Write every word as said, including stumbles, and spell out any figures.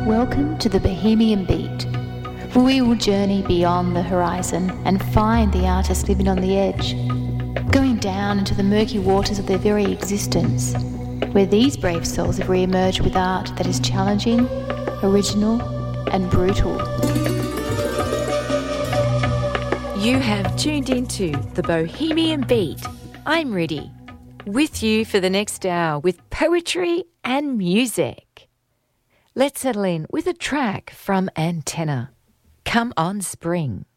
Welcome to the Bohemian Beat, where we will journey beyond the horizon and find the artists living on the edge, going down into the murky waters of their very existence, where these brave souls have re-emerged with art that is challenging, original and brutal. You have tuned into the Bohemian Beat. I'm Riddy, with you for the next hour with poetry and music. Let's settle in with a track from Antenna. Come on, Spring.